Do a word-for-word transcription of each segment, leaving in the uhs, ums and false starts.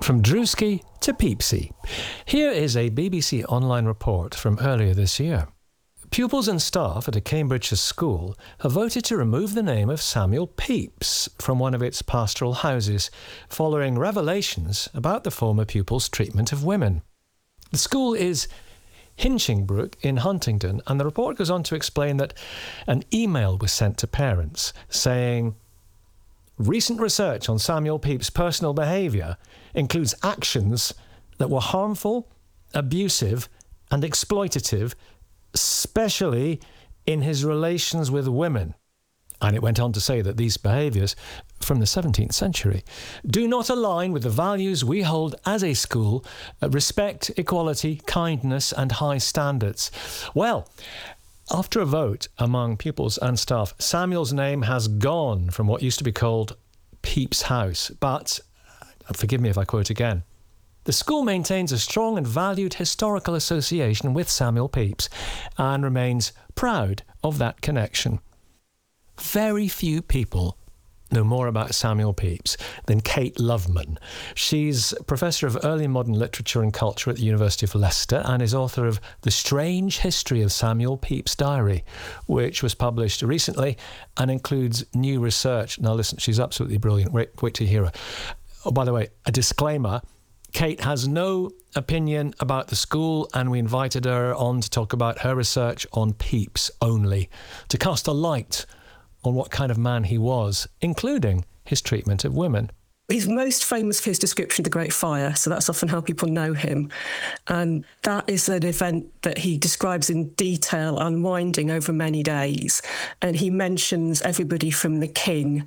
From Drewski to Peepsy. Here is a B B C online report from earlier this year. Pupils and staff at a Cambridgeshire school have voted to remove the name of Samuel Pepys from one of its pastoral houses, following revelations about the former pupil's treatment of women. The school is Hinchingbrook in Huntingdon, and the report goes on to explain that an email was sent to parents saying, "Recent research on Samuel Pepys' personal behaviour includes actions that were harmful, abusive and exploitative, especially in his relations with women." And it went on to say that these behaviours, from the seventeenth century, do not align with the values we hold as a school: respect, equality, kindness and high standards. Well, after a vote among pupils and staff, Samuel's name has gone from what used to be called Pepys House. But, forgive me if I quote again, the school maintains a strong and valued historical association with Samuel Pepys and remains proud of that connection. Very few people know more about Samuel Pepys than Kate Loveman. She's Professor of Early Modern Literature and Culture at the University of Leicester and is author of The Strange History of Samuel Pepys' Diary, which was published recently and includes new research. Now listen, she's absolutely brilliant. Wait, wait to hear her. Oh, by the way, a disclaimer. Kate has no opinion about the school, and we invited her on to talk about her research on Pepys only, to cast a light on what kind of man he was, including his treatment of women. He's most famous for his description of the Great Fire, so that's often how people know him. And that is an event that he describes in detail, unwinding over many days. And he mentions everybody from the king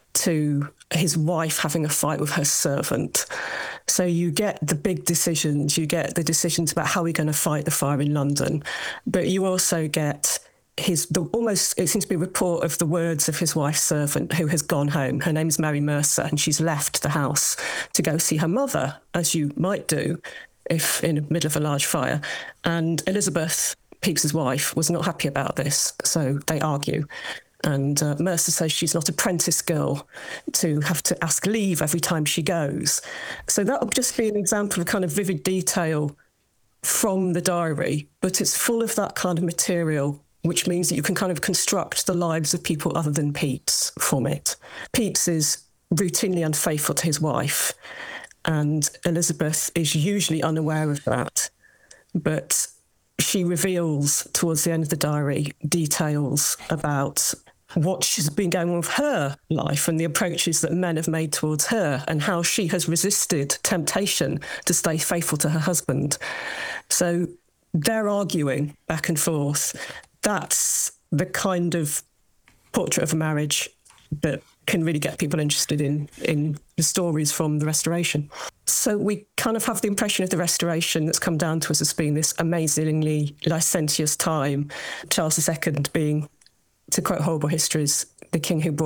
to his wife having a fight with her servant. So you get the big decisions, you get the decisions about how we're going to fight the fire in London, but you also get his the, almost, it seems to be a report of the words of his wife's servant who has gone home. Her name's Mary Mercer, and she's left the house to go see her mother, as you might do if in the middle of a large fire. And Elizabeth, Pepys's wife, was not happy about this, so they argue. And uh, Mercer says she's not a apprentice girl to have to ask leave every time she goes. So that would just be an example of kind of vivid detail from the diary, but it's full of that kind of material, which means that you can kind of construct the lives of people other than Pepys from it. Pepys is routinely unfaithful to his wife, and Elizabeth is usually unaware of that. But she reveals towards the end of the diary details about what has been going on with her life and the approaches that men have made towards her and how she has resisted temptation to stay faithful to her husband. So they're arguing back and forth. That's the kind of portrait of a marriage that can really get people interested in, in the stories from the Restoration. So we kind of have the impression of the Restoration that's come down to us as being this amazingly licentious time, Charles the Second being, to quote horrible histories, the king who brought